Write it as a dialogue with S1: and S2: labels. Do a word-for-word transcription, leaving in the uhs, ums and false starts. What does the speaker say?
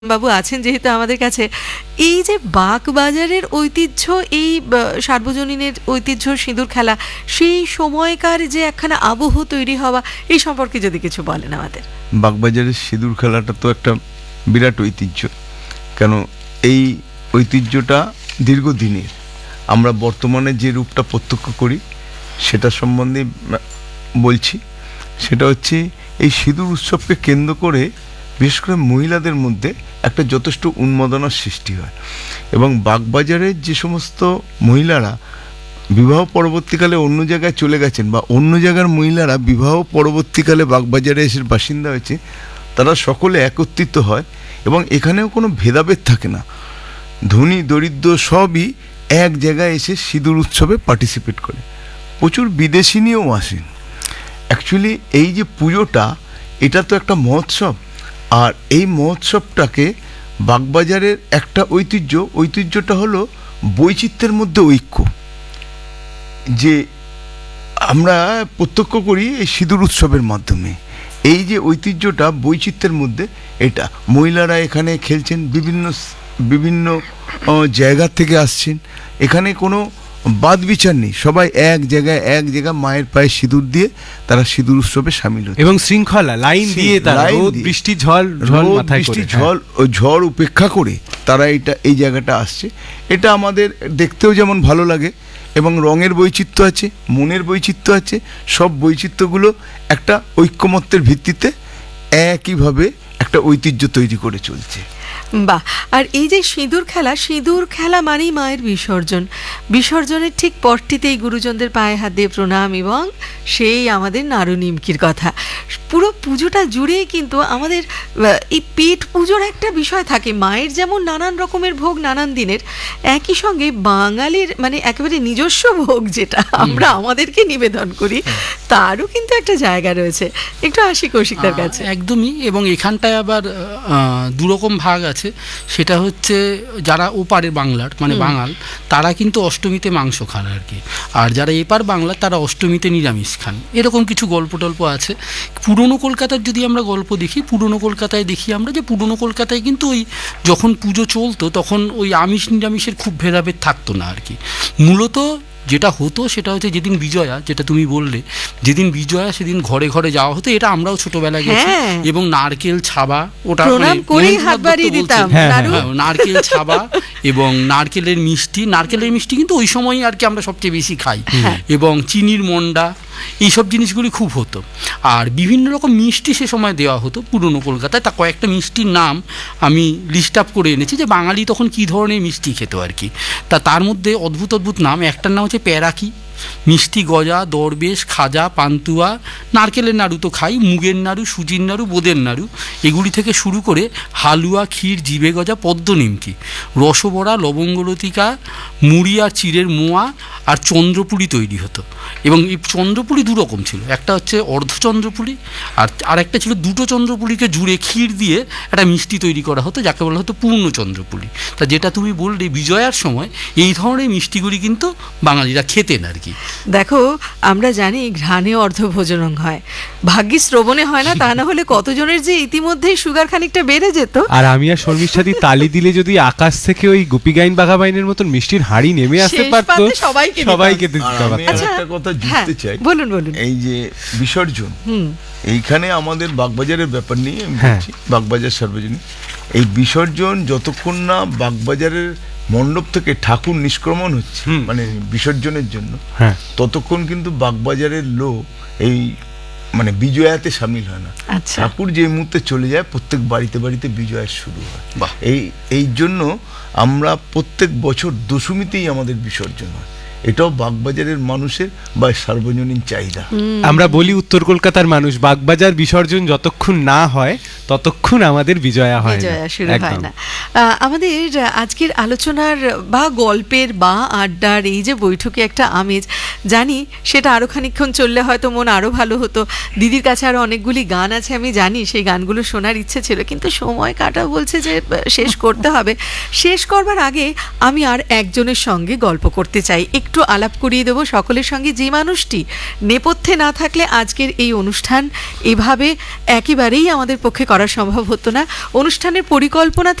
S1: বাবু আছেন যেহেতু আমাদের কাছে, এই যে বাগবাজারের ঐতিহ্য, এই সার্বজনীনের ঐতিহ্য সিঁদুর খেলা, সেই সময়কার যে একখানা আবহ তৈরি হওয়া, এই সম্পর্কে যদি কিছু বলেন আমাদের।
S2: বাগবাজারের সিঁদুর খেলাটা তো একটা বিরাট ঐতিহ্য, কেন এই ঐতিহ্যটা দীর্ঘদিনের। আমরা বর্তমানে যে রূপটা প্রত্যক্ষ করি সেটা সম্বন্ধে বলছি। সেটা হচ্ছে এই সিঁদুর উৎসবকে কেন্দ্র করে বিশেষ করে মহিলাদের মধ্যে একটা যথেষ্ট উন্মাদনার সৃষ্টি হয়, এবং বাগবাজারের যে সমস্ত মহিলারা বিবাহ পরবর্তীকালে অন্য জায়গায় চলে গেছেন বা অন্য জায়গার মহিলারা বিবাহ পরবর্তীকালে বাগবাজারে এসে বাসিন্দা হয়েছে, তারা সকলে একত্রিত হয় এবং এখানেও কোনো ভেদাভেদ থাকে না। ধনী দরিদ্র সবই এক জায়গায় এসে সিঁদুর উৎসবে পার্টিসিপেট করে। প্রচুর বিদেশিনীও আসেন। অ্যাকচুয়ালি এই যে পুজোটা, এটা তো একটা মহোৎসব, আর এই মহোৎসবটাকে বাগবাজারের একটা ঐতিহ্য ঐতিহ্যটা হলো বৈচিত্র্যের মধ্যে ঐক্য, যে আমরা প্রত্যক্ষ করি এই সিঁদুর উৎসবের মাধ্যমে। এই যে ঐতিহ্যটা বৈচিত্র্যের মধ্যে, এটা মহিলারা এখানে খেলছেন, বিভিন্ন বিভিন্ন জায়গা থেকে আসছেন, এখানে কোনো বাদ বিচার নেই, সবাই এক জায়গায় এক জায়গায় মায়ের পায়ে সিঁদুর দিয়ে তারা সিঁদুর উৎসবে সামিল হচ্ছে
S3: এবং শৃঙ্খলা লাইন দিয়ে তারা রোদ বৃষ্টি ঝড় ঝড় মাথায় করে
S2: ঝড় ঝড় উপেক্ষা করে তারা এটা এই জায়গাটা আসছে। এটা আমাদের দেখতেও যেমন ভালো লাগে, এবং রঙের বৈচিত্র্য আছে, মনের বৈচিত্র্য আছে, সব বৈচিত্র্যগুলো একটা ঐক্যমত্যের ভিত্তিতে একইভাবে একটা ঐতিহ্য তৈরি করে চলছে।
S1: বাহ। আর এই যে সিঁদুর খেলা, সিঁদুর খেলা মানেই মায়ের বিসর্জন। বিসর্জনের ঠিক পরটিতেই গুরুজনদের পায়ে হাত দিয়ে প্রণাম, এবং সেই আমাদের নাড়ু নিমকির কথা। পুরো পুজোটা জুড়েই কিন্তু আমাদের এই পেট পুজোর একটা বিষয় থাকে। মায়ের যেমন নানান রকমের ভোগ নানান দিনের, একই সঙ্গে বাঙালির মানে একেবারে নিজস্ব ভোগ যেটা আমরা আমাদেরকে নিবেদন করি, তারও কিন্তু একটা জায়গা রয়েছে। একটু আসি কৌশিকদার কাছে।
S4: একদমই। এবং এখানটায় আবার দুরকম ভাগ আছে। সেটা হচ্ছে যারা ওপারের বাংলার মানে বাঙাল, তারা কিন্তু অষ্টমীতে মাংস খান আর কি, আর যারা এপার বাংলার তারা অষ্টমীতে নিরামিষ খান। এরকম কিছু গল্প টল্প আছে। পুরনো কলকাতার যদি আমরা গল্প দেখি, পুরনো কলকাতায় দেখি আমরা যে পুরনো কলকাতায় কিন্তু ওই যখন পুজো চলতো তখন ওই আমিষ নিরামিষের খুব ভেদাভেদ থাকতো না আর কি। মূলত যেটা হতো সেটা হচ্ছে যেদিন বিজয়া, যেটা তুমি বললে, যেদিন বিজয়া সেদিন ঘরে ঘরে যাওয়া হতো। এটা আমরাও ছোটবেলায় গেছি, এবং নারকেল ছাবা, ওটা নারকেল ছাবা এবং নারকেলের মিষ্টি, নারকেলের মিষ্টি কিন্তু ওই সময় আর কি আমরা সবচেয়ে বেশি খাই, এবং চিনির মন্ডা, এইসব জিনিসগুলি খুব হতো। আর বিভিন্ন রকম মিষ্টি সে সময় দেওয়া হতো পুরনো কলকাতায়। তা কয়েকটা মিষ্টির নাম আমি লিস্ট আপ করে এনেছি, যে বাঙালি তখন কী ধরনের মিষ্টি খেত আর কি। তা তার মধ্যে অদ্ভুত অদ্ভুত নাম। একটার নাম হচ্ছে প্যারাকি, মিষ্টি গজা, দরবেশ, খাজা, পান্তুয়া, নারকেলের নাড়ু তো খাই, মুগের নাড়ু, সুজির নাড়ু, বোঁদের নাড়ু, এগুলি থেকে শুরু করে হালুয়া, ক্ষীর, জিবে গজা, পদ্ম নিমকি, রসবড়া, লবঙ্গলতিকা, মুড়ি আর চিড়ের মোয়া আর চন্দ্রপুলি তৈরি হতো। এবং এই চন্দ্রপুলি দু রকম ছিল, একটা হচ্ছে অর্ধচন্দ্রপুলি আর আরেকটা ছিল দুটো চন্দ্রপুলিকে জুড়ে ক্ষীর দিয়ে একটা মিষ্টি তৈরি করা হতো, যাকে বলা হতো পূর্ণ চন্দ্রপুলি। তা যেটা তুমি বললে বিজয়ার সময় এই ধরনের মিষ্টিগুলি কিন্তু বাঙালিরা খেতেন আর কি।
S1: দেখো, আমরা জানি ঘ্রাণে অর্ধভোজনং হয়, ভাগ্যি শ্রবণে হয় না, তা না হলে কতজনের যে ইতিমধ্যেই সুগার খানিকটা বেড়ে যেত।
S3: আর আমি আর শর্মির সাথে তালি দিলে যদি আকাশ থেকে ওই গোপীগাইন বাঘাবাইনের মতন মিষ্টির হাড়ি নেমে আসতে পারতো, সবাইকে সবাইকে দিতে পারতো।
S2: আমি একটা কথা যুক্তি চাই,
S1: বলুন বলুন।
S2: এই যে বিসর্জন, এইখানে আমাদের বাগবাজারের ব্যাপার নিয়ে আমি বলছি, বাগবাজার সার্বজনীন এই বিসর্জন যতক্ষণ না বাগবাজারের মণ্ডপ থেকে ঠাকুর নিষ্ক্রমণ হচ্ছে মানে বিসর্জনের জন্য, ততক্ষণ কিন্তু বাগবাজারের লোক এই মানে বিজয়াতে সামিল হয় না। ঠাকুর যে মুহূর্তে চলে যায় প্রত্যেক বাড়িতে বাড়িতে বিজয়া শুরু হয়। এই এই জন্য আমরা প্রত্যেক বছর দশমীতেই আমাদের বিসর্জন হয়। এটাও বাগবাজারের মানুষের বা সার্বজনীন চাহিদা।
S3: আমরা বলি উত্তর কলকাতার মানুষ, বাগবাজার বিসর্জন যতক্ষণ না হয় ততক্ষণ আমাদের বিজয়া হয় না।
S1: আমাদের আজকের আলোচনার বা গল্পের বা আড্ডার এই যে বৈঠকে একটা আমেজ, জানি সেটা আরো খানিকক্ষণ চললে হয়তো মন আরো ভালো হতো। দিদির কাছে আরো অনেকগুলি গান আছে, আমি জানি সেই গানগুলো শোনার ইচ্ছে ছিল, কিন্তু সময় কাটা বলছে যে শেষ করতে হবে। শেষ করবার আগে আমি আর একজনের সঙ্গে গল্প করতে চাই। একটু আলাপ করিয়ে দেবো সকলের সঙ্গে, যে মানুষটি নেপথ্যে না থাকলে আজকের এই অনুষ্ঠান এভাবে একেবারেই আমাদের পক্ষে করা সম্ভব হতো না। অনুষ্ঠানের পরিকল্পনা